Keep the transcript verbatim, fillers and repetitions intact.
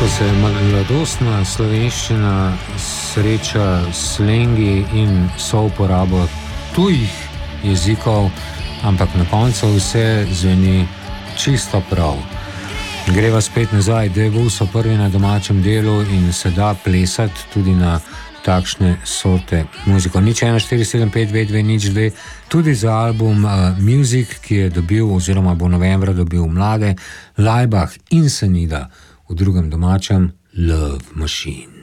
ko se mladostna slovenščina sreča s slengi in souporabo tujih jezikov, ampak na koncu vse zveni čisto prav. Greva spet nazaj, Devu so prvi na domačem delu in se da plesati tudi na takšne sorte muziko. Nič ena štiri sedem pet dve dve nič dve, tudi za album uh, Music, ki je dobil oziroma bo novembra dobil mlade, Laibach in Senida v drugem domačem Love Machine.